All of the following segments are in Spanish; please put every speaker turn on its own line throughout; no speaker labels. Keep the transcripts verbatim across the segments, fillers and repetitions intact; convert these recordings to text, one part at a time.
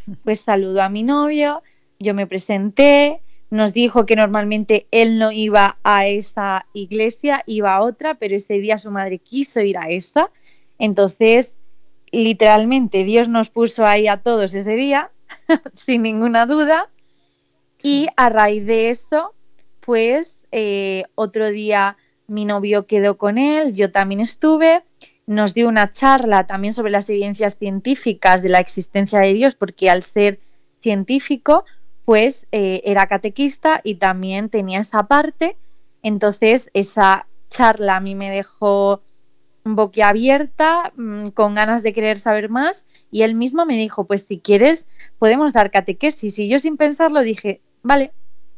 pues saludó a mi novio, yo me presenté, nos dijo que normalmente él no iba a esa iglesia, iba a otra, pero ese día su madre quiso ir a esta. Entonces, literalmente, Dios nos puso ahí a todos ese día, sin ninguna duda.
Sí.
Y a raíz de eso, pues eh, otro día mi novio quedó con él, yo también estuve, nos dio una charla también sobre las evidencias científicas de la existencia de Dios, porque al ser científico, pues eh, era catequista y también tenía esa parte. Entonces esa charla a mí me dejó boquiabierta, mmm, con ganas de querer saber más, y él mismo me dijo, pues si quieres podemos dar catequesis, y yo sin pensarlo dije, vale.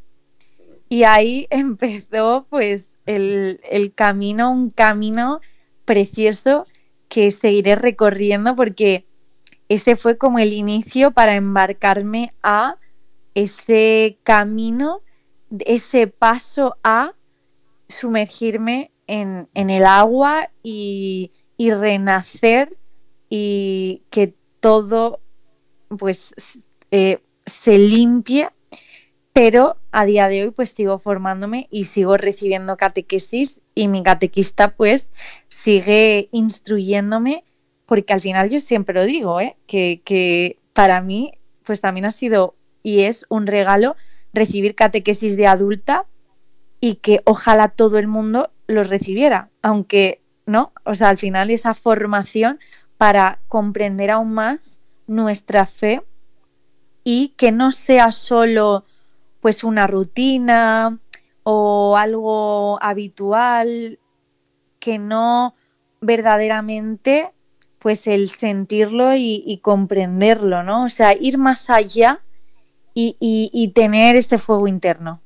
Y ahí empezó pues el, el camino, un camino precioso que seguiré recorriendo, porque ese fue como el inicio para embarcarme a ese camino, ese paso a sumergirme en, en el agua y, y renacer, y que todo pues eh, se limpie. Pero a día de hoy pues sigo formándome y sigo recibiendo catequesis, y mi catequista pues sigue instruyéndome, porque al final yo siempre lo digo, ¿eh? que, que para mí pues también ha sido y es un regalo recibir catequesis de adulta, y que ojalá todo el mundo los recibiera, aunque no, o sea, al final esa formación para comprender aún más nuestra fe, y que no sea solo pues una rutina o algo habitual, que no verdaderamente pues el sentirlo y, y comprenderlo, ¿no? O sea, ir más allá y, y, y tener ese fuego interno.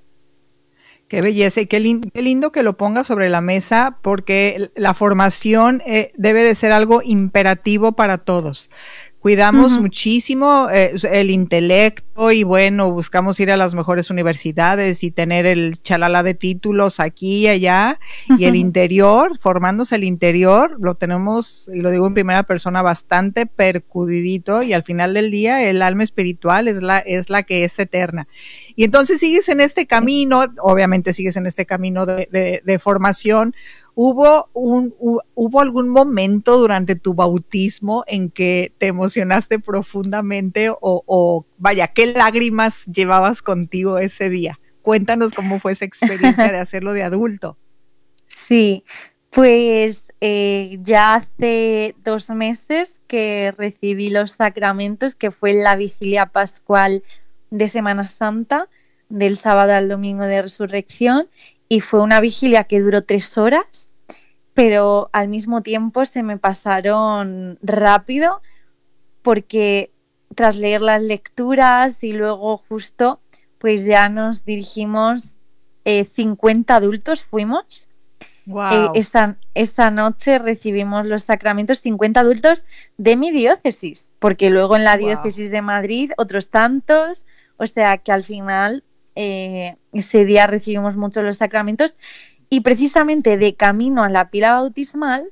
Qué belleza y qué, lin qué lindo que lo ponga sobre la mesa, porque la formación eh, debe de ser algo imperativo para todos. Cuidamos
Uh-huh.
muchísimo eh, el intelecto y bueno, buscamos ir a las mejores universidades y tener el chalala de títulos aquí y allá, y el interior, formándose el interior, lo tenemos, y lo digo en primera persona, bastante percudidito, y al final del día el alma espiritual es la, es la que es eterna. Y entonces sigues en este camino, obviamente sigues en este camino de, de, de formación. ¿Hubo, un, ¿Hubo algún momento durante tu bautismo en que te emocionaste profundamente o, o vaya, qué lágrimas llevabas contigo ese día? Cuéntanos cómo fue esa experiencia de hacerlo de adulto.
Sí, pues eh, ya hace dos meses que recibí los sacramentos, que fue la vigilia pascual de Semana Santa, del sábado al domingo de Resurrección, y fue una vigilia que duró tres horas, pero al mismo tiempo se me pasaron rápido, porque tras leer las lecturas y luego justo pues ya nos dirigimos, eh, cincuenta adultos fuimos. Eh,
Wow.
esta, esta noche recibimos los sacramentos cincuenta adultos de mi diócesis, porque luego en la
Wow.
diócesis de Madrid otros tantos, o sea que al final eh, ese día recibimos muchos los sacramentos, y precisamente de camino a la pila bautismal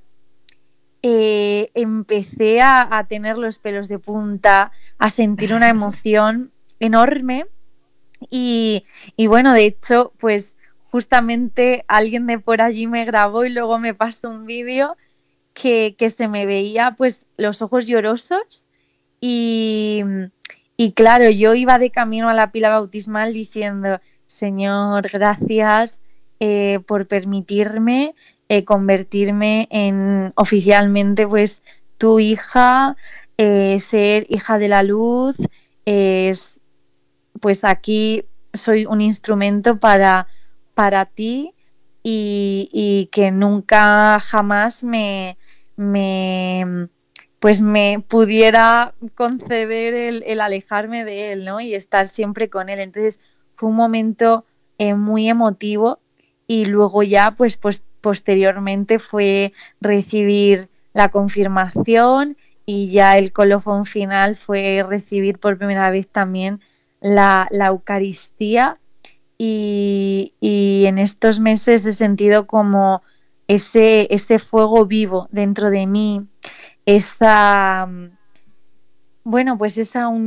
eh, empecé a, a tener los pelos de punta, a sentir una emoción enorme, y, y bueno, de hecho, pues justamente alguien de por allí me grabó y luego me pasó un vídeo que, que se me veía pues los ojos llorosos, y, y claro, yo iba de camino a la pila bautismal diciendo, Señor, gracias eh, por permitirme eh, convertirme en oficialmente pues tu hija, eh, ser hija de la luz, eh, pues aquí soy un instrumento para, para ti, y, y que nunca jamás me, me pues me pudiera conceder el, el alejarme de él, ¿no? Y estar siempre con él. Entonces fue un momento eh, muy emotivo, y luego ya pues, pues posteriormente fue recibir la confirmación, y ya el colofón final fue recibir por primera vez también la, la Eucaristía, y, y en estos meses he sentido como ese, ese fuego vivo dentro de mí, esa, bueno, pues esa unión